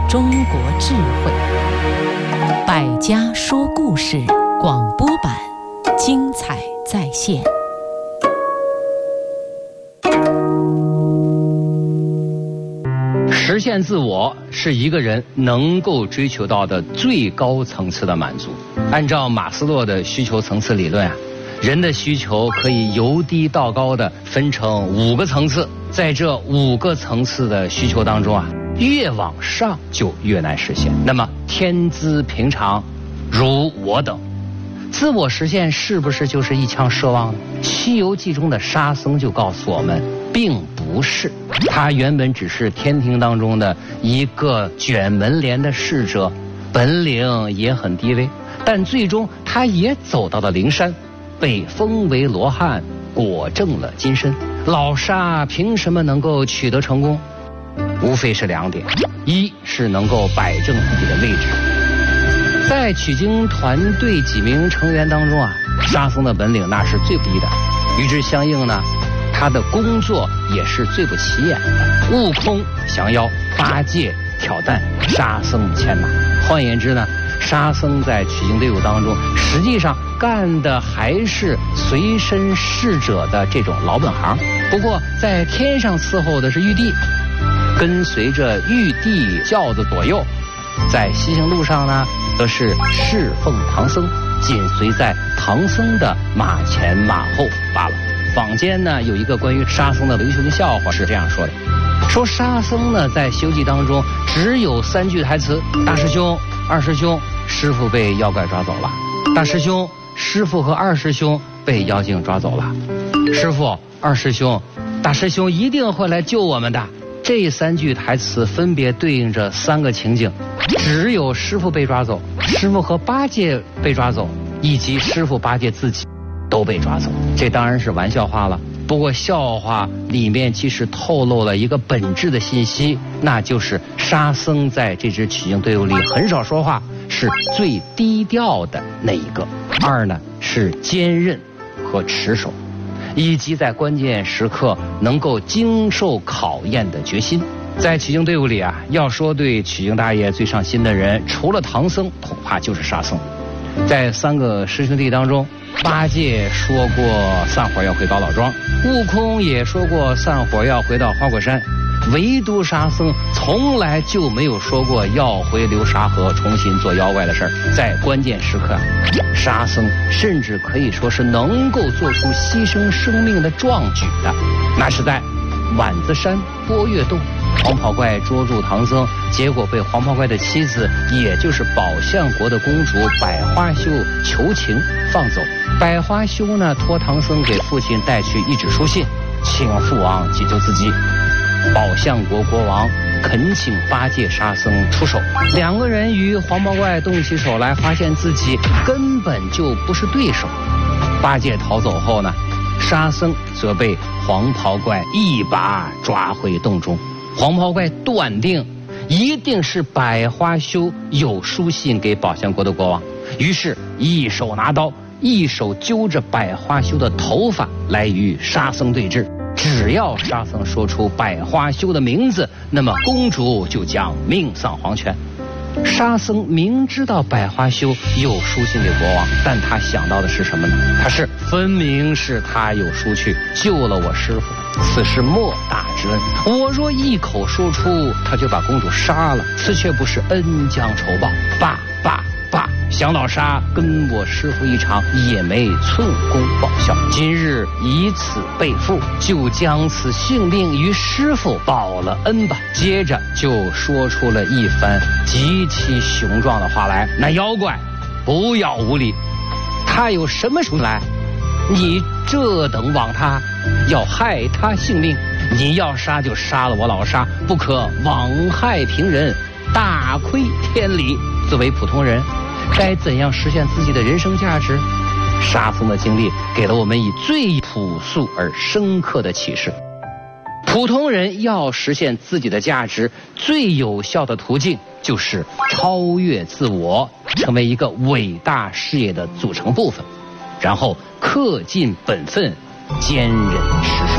中国智慧。百家说故事广播版，精彩再现。 实现自我是一个人能够追求到的最高层次的满足。按照马斯洛的需求层次理论啊，人的需求可以由低到高的分成5个层次，在这5个层次的需求当中啊，越往上就越难实现。那么天资平常如我等，自我实现是不是就是一腔奢望呢？《西游记》中的沙僧就告诉我们，并不是。他原本只是天庭当中的一个卷门帘的侍者，本领也很低微，但最终他也走到了灵山，被封为罗汉，果证了金身。老沙凭什么能够取得成功？无非是2点，一是能够摆正自己的位置。在取经团队几名成员当中啊，沙僧的本领那是最低的，与之相应呢，他的工作也是最不起眼的。悟空降妖，8戒挑担，沙僧牵马。换言之呢，沙僧在取经队伍当中，实际上干的还是随身侍者的这种老本行。不过在天上伺候的是玉帝，跟随着玉帝轿子左右，在西行路上呢，则是侍奉唐僧，紧随在唐僧的马前马后罢了。坊间呢有一个关于沙僧的流行笑话是这样说的，说沙僧呢在《西游记》当中只有3句台词：大师兄、二师兄，师傅被妖怪抓走了；大师兄、师傅和二师兄被妖精抓走了；师傅、二师兄、大师兄一定会来救我们的。这3句台词分别对应着3个情景，只有师傅被抓走，师傅和8戒被抓走，以及师傅8戒自己都被抓走。这当然是玩笑话了，不过笑话里面其实透露了一个本质的信息，那就是沙僧在这支取经队伍里很少说话，是最低调的那一个。2呢是坚韧和持守，以及在关键时刻能够经受考验的决心。在取经队伍里啊，要说对取经大业最上心的人，除了唐僧，恐怕就是沙僧。在3个师兄弟当中，8戒说过散伙要回高老庄，悟空也说过散伙要回到花果山，唯独沙僧从来就没有说过要回流沙河重新做妖怪的事儿。在关键时刻，沙僧甚至可以说是能够做出牺牲生命的壮举的。那是在碗子山波月洞，黄袍怪捉住唐僧，结果被黄袍怪的妻子，也就是宝象国的公主百花羞求情放走。百花羞呢，托唐僧给父亲带去一纸书信，请父王解救自己。宝象国国王恳请8戒、沙僧出手，2个人与黄袍怪动起手来，发现自己根本就不是对手。8戒逃走后呢，沙僧则被黄袍怪一把抓回洞中。黄袍怪断定一定是百花羞有书信给宝象国的国王，于是一手拿刀，一手揪着百花羞的头发来与沙僧对峙。只要沙僧说出百花羞的名字，那么公主就将命丧黄泉。沙僧明知道百花羞有书信给国王，但他想到的是什么呢？分明是他有书去救了我师父，此事莫大之恩，我若一口说出，他就把公主杀了，此却不是恩将仇报。爸，想老沙跟我师父一场，也没寸功报效，今日以此背负，就将此性命于师父报了恩吧。接着就说出了一番极其雄壮的话来：那妖怪不要无礼，他有什么出来？你这等枉他，要害他性命，你要杀就杀了我老沙，不可枉害平人，大亏天理。作为普通人，该怎样实现自己的人生价值？沙僧的经历给了我们以最朴素而深刻的启示。普通人要实现自己的价值，最有效的途径就是超越自我，成为一个伟大事业的组成部分，然后恪尽本分，坚忍持守。